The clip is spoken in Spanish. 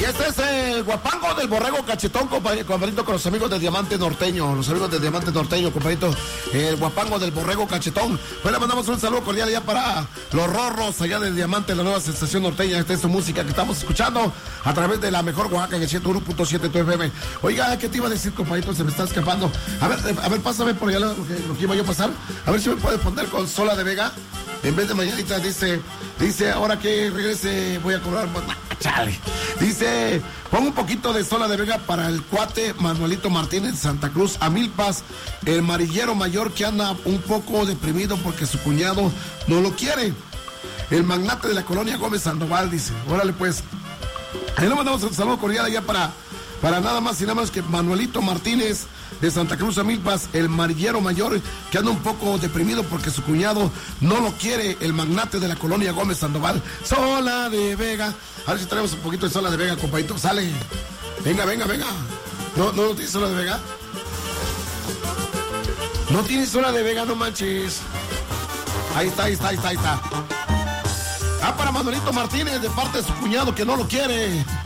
este es el guapango del borrego cachetón, compadrito, con los amigos de Diamante Norteño. Los amigos de Diamante Norteño, compadrito. El guapango del borrego cachetón. Pues le mandamos un saludo cordial ya para los rorros allá de Diamante, la nueva sensación norteña. Esta es su música que estamos escuchando a través de la mejor Oaxaca en el 101.7 tu FM. Oiga, ¿qué te iba a decir, compadrito? Se me está escapando. A ver, pásame por allá lo que iba yo a pasar. A ver si me puedes poner con Sola de Vega. En vez de mañanita, dice, ahora que regrese voy a cobrar. Chale. Dice, pon un poquito de Sola de Vega para el cuate Manuelito Martínez de Santa Cruz, a Milpas, el marillero mayor que anda un poco deprimido porque su cuñado no lo quiere. El magnate de la colonia Gómez Sandoval, dice, órale pues. Ahí le mandamos un saludo cordial allá para nada más y nada más que Manuelito Martínez de Santa Cruz a Milpas, el marillero mayor que anda un poco deprimido porque su cuñado no lo quiere, el magnate de la colonia Gómez Sandoval. Sola de Vega. A ver si traemos un poquito de Sola de Vega, compadito. Sale. Venga. ¿No tienes Sola de Vega? No tienes Sola de Vega, no manches. Ahí está. Para Manuelito Martínez de parte de su cuñado que no lo quiere.